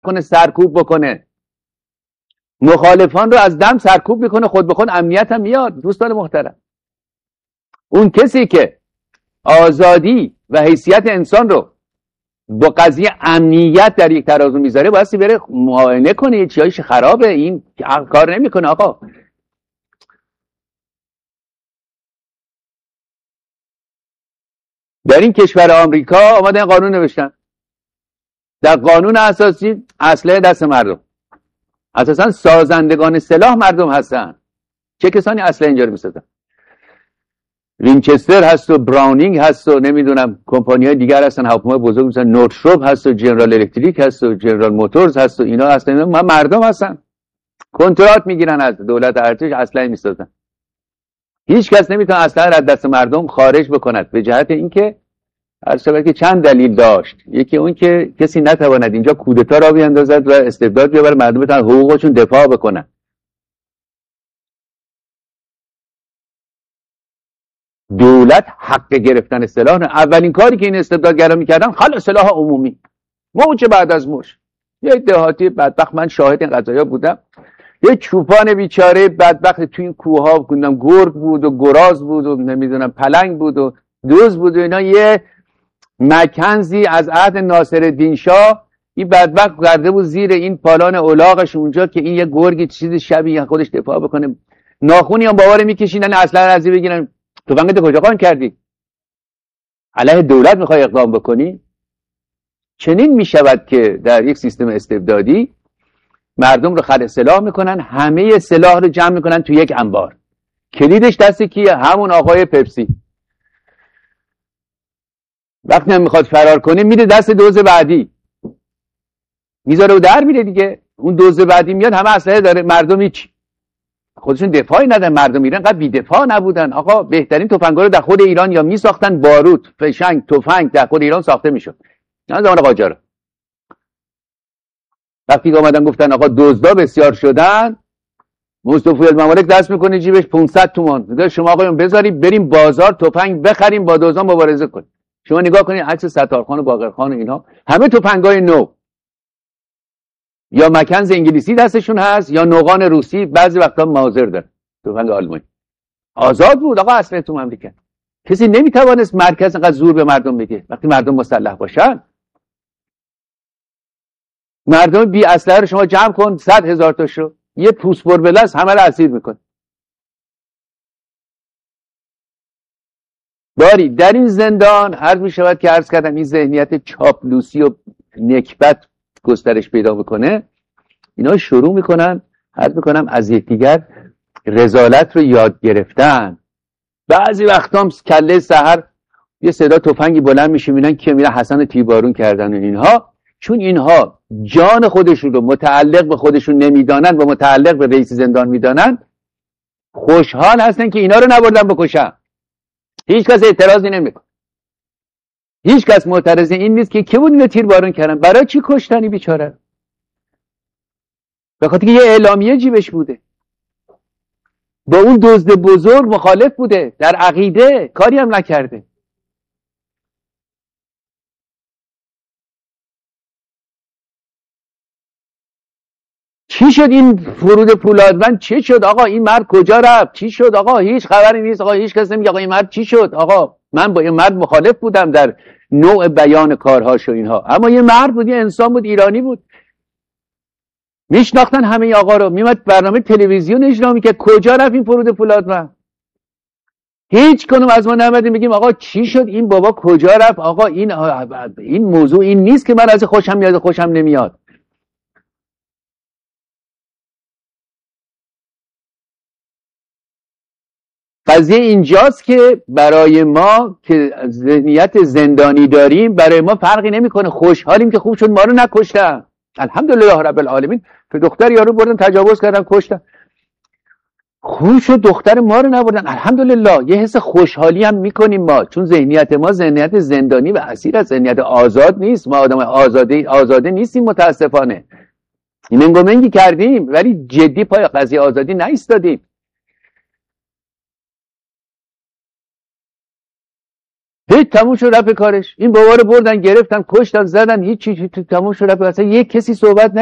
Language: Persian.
کنه، سرکوب بکنه، مخالفان رو از دم سرکوب میکنه، خود به خود امنیت هم میاد. دوستان محترم، اون کسی که آزادی و حیثیت انسان رو با قضیه امنیت در یک ترازو میذاره، بایستی بره معاینه کنه یه چیزایش خرابه. این کار نمیکنه. آقا در این کشور آمریکا آمدن قانون نوشتن، در قانون اساسی اسلحه دست مردم، اساسا سازندگان سلاح مردم هستن. چه کسانی اسلحه اینجا رو میسازن؟ وینچستر هست و براونینگ هست و نمیدونم کمپانی‌های دیگر هستن، هواپیمای بزرگ مثلا نورتروپ هست و جنرال الکتریک هست و جنرال موتورز هست و اینا هستن. مردم هستن، کنترات میگیرن از دولت ارتش، اسلحه میسازن. هیچ کس نمیتونه اسلحه را از دست مردم خارج بکند، به جهت اینکه هر که چند دلیل داشت. یکی اون که کسی نتواند اینجا کودتا را بیاندازد و استبداد بیاورد، مردم بتونن حقوقشون دفاع بکنن. دولت حق گرفتن سلاح نه. اولین کاری که این استبدادگرا میکردن خلاص سلاح عمومی، موج بعد از موج. یه دهاتی بدبخت، من شاهد این قضایا بودم، یه چوپان بیچاره بدبخت توی این کوه‌ها گرگ بود و گراز بود و نمیدونم پلنگ بود و دوز بود و اینا، یه مکنزی از عهد ناصرالدین شاه این بدبخت کرده بود زیر این پالان الاغش اونجا که این یه گرگی چیز شبیه خودش دفاع بکنه. ناخونی هم باور میکشیدن اصلا ارزی بگیرن. تو فنگت کجا قان کردی؟ علیه دولت میخوای اقدام بکنی؟ چنین میشود که در یک سیستم استبدادی مردم رو خرید سلاح میکنن، همه سلاح رو جمع میکنن تو یک انبار. کلیدش دست کیه؟ همون آقای پپسی. وقتی هم میخواد فرار کنه میده دست دوز بعدی، میذاره و در میره دیگه. اون دوز بعدی میاد، همه اسلحه داره، مردم هیچ، خودشون دفاعی ندارن. مردم ایران قد بی دفاع نبودن. آقا بهترین تفنگا رو در خود ایران یا میساختن، باروت، فشنگ، تفنگ در خود ایران ساخته میشد. نه زمان قاجار. وقتی که اومدن گفتن آقا دزدا بسیار شدن، مصطفی الممالک دست میکنه جیبش 500 تومان، میگه شما آقایون بذارید بریم بازار تفنگ بخریم با دزدا مبارزه کنیم. شما نگاه کنید عکس ستارخان و باقرخان و اینا، همه تفنگای نو، یا مکنز انگلیسی دستشون هست یا نوغان روسی، بعضی وقتا ماوزر داره، تفنگ آلمانی. آزاد بود آقا اصلا تو مملکت. کسی نمیتوانست مرکز انقدر زور به مردم بگه. وقتی مردم مسلح باشن، مردم بی اسلحه رو شما جمع کن 100,000 تاشو، یه پوست بربلس همه رو اسیر میکنه. داری در این زندان عرض میشود که عرض کردم این ذهنیت چاپلوسی و نکبت گسترش پیدا بکنه، اینا شروع میکنن عرض میکنم از یکدیگر رذالت رو یاد گرفتن. بعضی وقتا کله سحر یه صدا تفنگی بلند میشه، میبینن که میره حسن تیربارون کردن و اینها، چون اینها جان خودشون رو متعلق به خودشون نمیدانن و متعلق به رئیس زندان میدانن، خوشحال هستن که اینا رو نبردن بکشن. هیچ کس اعتراضی نمیکنه، هیچ کس معترض این نیست که بود اینو تیربارون کردن، برای چی کشتنی بیچاره؟ به خاطر که یه اعلامیه جیبش بوده، با اون دزد بزرگ مخالف بوده، در عقیده کاری هم نکرده. چی شد این فرود پولادوند؟ چی شد آقا؟ این مرد کجا رفت؟ چی شد آقا؟ هیچ خبری نیست آقا، هیچ کس نمیگه آقا این مرد چی شد. آقا من با این مرد مخالف بودم در نوع بیان کارهاش و اینها، اما یه مرد بود، یه انسان بود، ایرانی بود، میشناختن همه آقا رو، میمد برنامه تلویزیون اجرا میکرد. کجا رفت این فرود پولادوند؟ هیچ کنم از ما نمیدیم بگیم آقا چی شد این بابا کجا رفت. آقا این موضوع این نیست که من از خوشم میاد خوشم نمیاد. قضیه اینجاست که برای ما که ذهنیت زندانی داریم، برای ما فرقی نمیکنه. خوشحالیم که خوب شد ما رو نکشتن، الحمدلله رب العالمین. که دختر یارو بردن تجاوز کردن کشتن، خوب شد دختر ما رو نبردن، الحمدلله. یه حس خوشحالی هم میکنیم ما، چون ذهنیت ما ذهنیت زندانی و اسیر از ذهنیت آزاد نیست. ما آدم آزاده نیستیم متاسفانه. این انگومنگی کردیم ولی جدی پای قضیه آزادی نایستادیم. هیچ تموم شد رفت کارش. این بابا رو بردن گرفتن کشتن زدن، هیچ چیزی تموم شد رفت. اصلا یک کسی صحبت